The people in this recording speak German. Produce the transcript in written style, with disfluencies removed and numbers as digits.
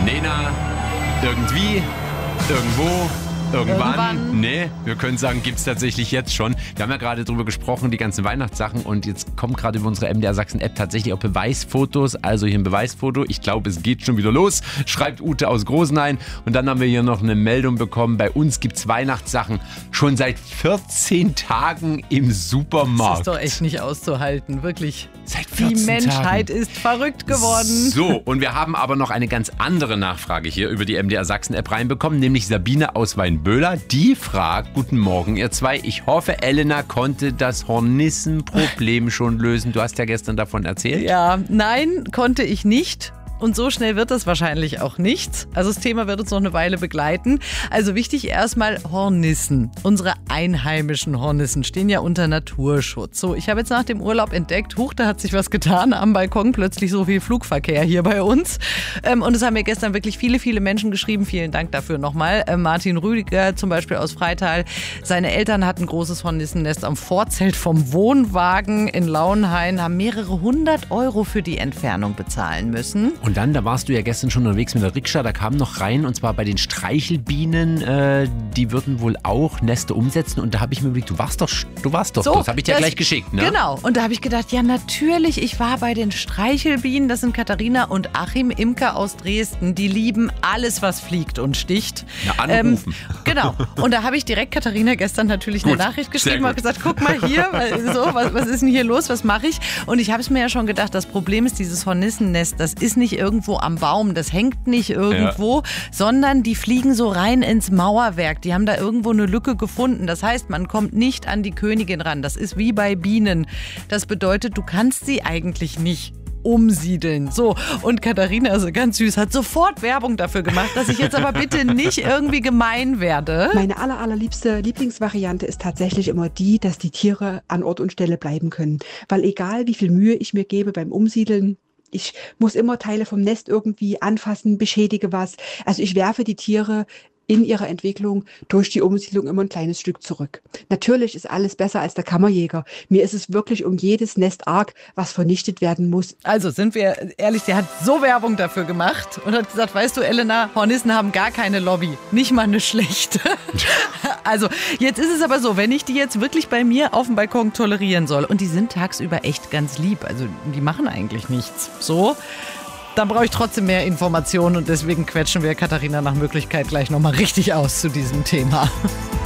Nena, irgendwie, irgendwo, irgendwann. Nee, wir können sagen, gibt's tatsächlich jetzt schon. Wir haben ja gerade drüber gesprochen, die ganzen Weihnachtssachen, und jetzt kommen gerade über unsere MDR Sachsen-App tatsächlich auch Beweisfotos. Also hier ein Beweisfoto. Ich glaube, es geht schon wieder los. Schreibt Ute aus Großenhain. Und dann haben wir hier noch eine Meldung bekommen. Bei uns gibt's Weihnachtssachen schon seit 14 Tagen im Supermarkt. Das ist doch echt nicht auszuhalten, wirklich. Seit 14 Die Menschheit Tagen. ist verrückt geworden. So, und wir haben aber noch eine ganz andere Nachfrage hier über die MDR Sachsen-App reinbekommen, nämlich Sabine aus Weinböhler. Die fragt, guten Morgen ihr zwei, ich hoffe, Elena konnte das Hornissenproblem schon lösen. Du hast ja gestern davon erzählt. Ja, nein, konnte ich nicht. Und so schnell wird das wahrscheinlich auch nicht. Also das Thema wird uns noch eine Weile begleiten. Also wichtig erstmal Hornissen. Unsere einheimischen Hornissen stehen ja unter Naturschutz. So, ich habe jetzt nach dem Urlaub entdeckt, da hat sich was getan am Balkon. Plötzlich so viel Flugverkehr hier bei uns. Und es haben mir gestern wirklich viele, viele Menschen geschrieben. Vielen Dank dafür nochmal. Martin Rüdiger zum Beispiel aus Freital. Seine Eltern hatten ein großes Hornissennest am Vorzelt vom Wohnwagen in Lauenhain, haben mehrere 100 Euro für die Entfernung bezahlen müssen. Und dann, da warst du ja gestern schon unterwegs mit der Rikscha, da kam noch rein, und zwar bei den Streichelbienen, die würden wohl auch Neste umsetzen, und da habe ich mir überlegt, du warst doch, So, das habe ich dir gleich geschickt, ne? Genau, und da habe ich gedacht, ja natürlich, ich war bei den Streichelbienen, das sind Katharina und Achim, Imker aus Dresden, die lieben alles, was fliegt und sticht. Ja, anrufen. Genau, und da habe ich direkt Katharina gestern natürlich eine Nachricht geschrieben, habe gesagt, guck mal hier, was ist denn hier los, was mache ich? Und ich habe es mir ja schon gedacht, das Problem ist, dieses Hornissennest, das ist nicht irgendwo am Baum, das hängt nicht irgendwo, sondern die fliegen so rein ins Mauerwerk. Die haben da irgendwo eine Lücke gefunden. Das heißt, man kommt nicht an die Königin ran. Das ist wie bei Bienen. Das bedeutet, du kannst sie eigentlich nicht umsiedeln. So, und Katharina, also ganz süß, hat sofort Werbung dafür gemacht, dass ich jetzt aber bitte nicht irgendwie gemein werde. Meine allerliebste Lieblingsvariante ist tatsächlich immer die, dass die Tiere an Ort und Stelle bleiben können. Weil egal, wie viel Mühe ich mir gebe beim Umsiedeln, ich muss immer Teile vom Nest irgendwie anfassen, beschädige was. Also ich werfe die Tiere in ihrer Entwicklung durch die Umsiedlung immer ein kleines Stück zurück. Natürlich ist alles besser als der Kammerjäger. Mir ist es wirklich um jedes Nest arg, was vernichtet werden muss. Also sind wir ehrlich, der hat so Werbung dafür gemacht und hat gesagt, weißt du, Elena, Hornissen haben gar keine Lobby. Nicht mal eine schlechte. Also jetzt ist es aber so, wenn ich die jetzt wirklich bei mir auf dem Balkon tolerieren soll, und die sind tagsüber echt ganz lieb, also die machen eigentlich nichts. So, dann brauche ich trotzdem mehr Informationen, und deswegen quetschen wir Katharina nach Möglichkeit gleich nochmal richtig aus zu diesem Thema.